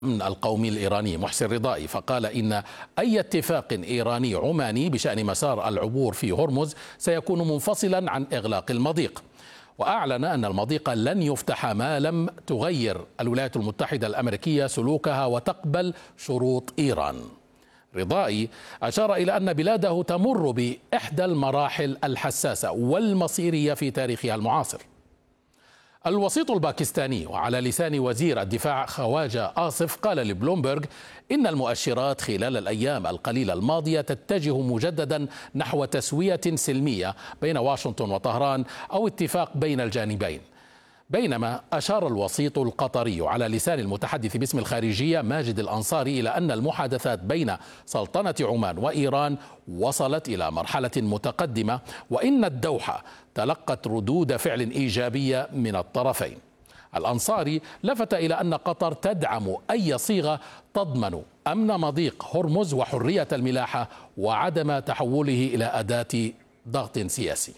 القومي الإيراني محسن رضائي، فقال إن أي اتفاق إيراني عماني بشأن مسار العبور في هرمز سيكون منفصلا عن إغلاق المضيق. وأعلن أن المضيق لن يفتح ما لم تغير الولايات المتحدة الأمريكية سلوكها وتقبل شروط إيران. رضائي أشار إلى أن بلاده تمر بإحدى المراحل الحساسة والمصيرية في تاريخها المعاصر. الوسيط الباكستاني وعلى لسان وزير الدفاع خواجة آصف قال لبلومبرغ إن المؤشرات خلال الأيام القليلة الماضية تتجه مجددا نحو تسوية سلمية بين واشنطن وطهران أو اتفاق بين الجانبين. بينما أشار الوسيط القطري على لسان المتحدث باسم الخارجية ماجد الأنصاري إلى أن المحادثات بين سلطنة عمان وإيران وصلت إلى مرحلة متقدمة، وإن الدوحة تلقت ردود فعل إيجابية من الطرفين. الأنصاري لفت إلى أن قطر تدعم أي صيغة تضمن أمن مضيق هرمز وحرية الملاحة وعدم تحوله إلى أداة ضغط سياسي.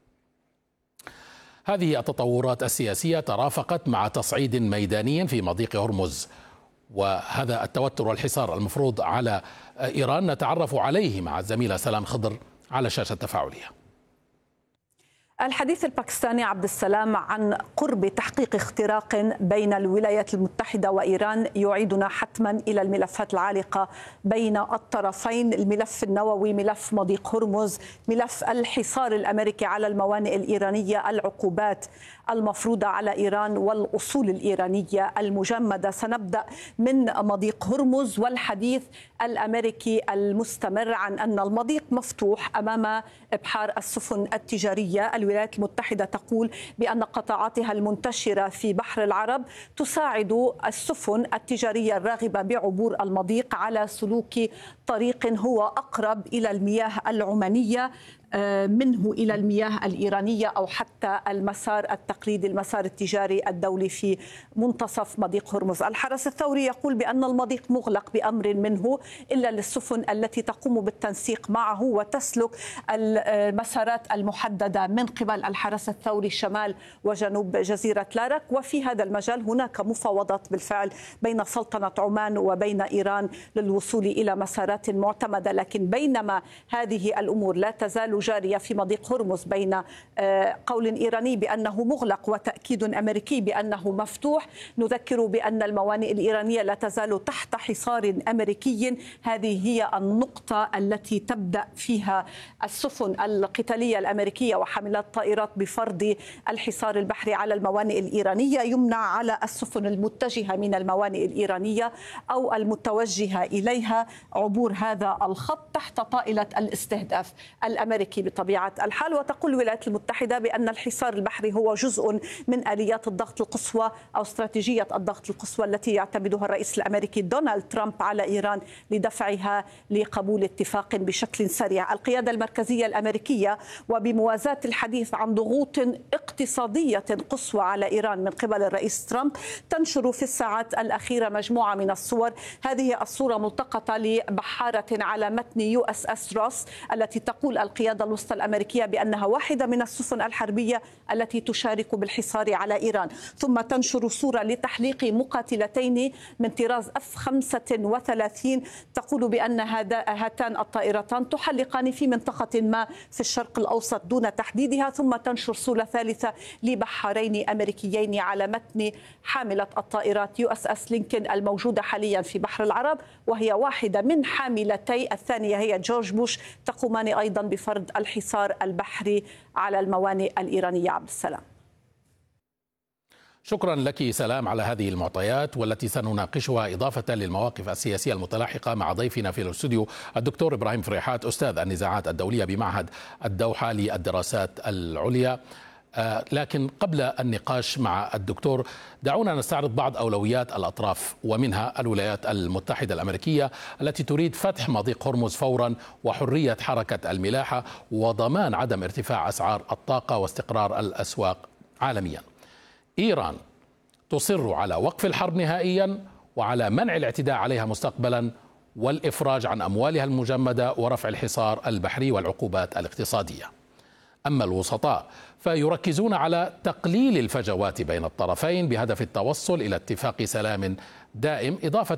هذه التطورات السياسية ترافقت مع تصعيد ميداني في مضيق هرمز، وهذا التوتر والحصار المفروض على إيران نتعرف عليه مع الزميلة سلام خضر على شاشة تفاعلية. الحديث الباكستاني عبد السلام عن قرب تحقيق اختراق بين الولايات المتحدة وإيران يعيدنا حتما إلى الملفات العالقة بين الطرفين: الملف النووي، ملف مضيق هرمز، ملف الحصار الأمريكي على الموانئ الإيرانية، العقوبات المفروضة على إيران والأصول الإيرانية المجمدة. سنبدأ من مضيق هرمز والحديث الأمريكي المستمر عن أن المضيق مفتوح أمام إبحار السفن التجارية. الولايات المتحدة تقول بأن قطاعاتها المنتشرة في بحر العرب تساعد السفن التجارية الراغبة بعبور المضيق على سلوك طريق هو أقرب إلى المياه العمانية منه إلى المياه الإيرانية أو حتى المسار التقليدي، المسار التجاري الدولي في منتصف مضيق هرمز. الحرس الثوري يقول بأن المضيق مغلق بأمر منه إلا للسفن التي تقوم بالتنسيق معه وتسلك المسارات المحددة من قبل الحرس الثوري شمال وجنوب جزيرة لارك. وفي هذا المجال هناك مفاوضات بالفعل بين سلطنة عمان وبين إيران للوصول إلى مسارات معتمدة، لكن بينما هذه الأمور لا تزال جارية في مضيق هرمز بين قول إيراني بأنه مغلق وتأكيد أمريكي بأنه مفتوح، نذكر بأن الموانئ الإيرانية لا تزال تحت حصار أمريكي. هذه هي النقطة التي تبدأ فيها السفن القتالية الأمريكية وحاملات الطائرات بفرض الحصار البحري على الموانئ الإيرانية. يمنع على السفن المتجهة من الموانئ الإيرانية أو المتوجهة إليها عبور هذا الخط تحت طائلة الاستهداف الأمريكي بطبيعة الحال. وتقول الولايات المتحدة بأن الحصار البحري هو جزء من آليات الضغط القصوى أو استراتيجية الضغط القصوى التي يعتمدها الرئيس الأمريكي دونالد ترامب على إيران لدفعها لقبول اتفاق بشكل سريع. القيادة المركزية الأمريكية وبموازاة الحديث عن ضغوط اقتصادية قصوى على إيران من قبل الرئيس ترامب تنشر في الساعات الأخيرة مجموعة من الصور. هذه الصورة ملتقطة لبحارة على متن USS روس التي تقول القيادة الوسطى الأمريكية بأنها واحدة من السفن الحربية التي تشارك بالحصار على إيران، ثم تنشر صورة لتحليق مقاتلتين من طراز F-35 تقول بأن هاتان الطائرتان تحلقان في منطقة ما في الشرق الأوسط دون تحديدها، ثم تنشر صورة ثالثة لبحارين أمريكيين على متن حاملة الطائرات USS لينكولن الموجودة حاليا في بحر العرب، وهي واحدة من حاملتي الثانية هي جورج بوش تقومان أيضا بفرض الحصار البحري على الموانئ الإيرانية. عبد السلام، شكرا لك سلام على هذه المعطيات والتي سنناقشها إضافة للمواقف السياسية المتلاحقة مع ضيفنا في الاستوديو الدكتور إبراهيم فريحات أستاذ النزاعات الدولية بمعهد الدوحة للدراسات العليا. لكن قبل النقاش مع الدكتور دعونا نستعرض بعض أولويات الأطراف، ومنها الولايات المتحدة الأمريكية التي تريد فتح مضيق هرمز فورا وحرية حركة الملاحة وضمان عدم ارتفاع أسعار الطاقة واستقرار الأسواق عالميا. إيران تصر على وقف الحرب نهائيا وعلى منع الاعتداء عليها مستقبلا والإفراج عن أموالها المجمدة ورفع الحصار البحري والعقوبات الاقتصادية. أما الوسطاء فيركزون على تقليل الفجوات بين الطرفين بهدف التوصل إلى اتفاق سلام دائم، إضافة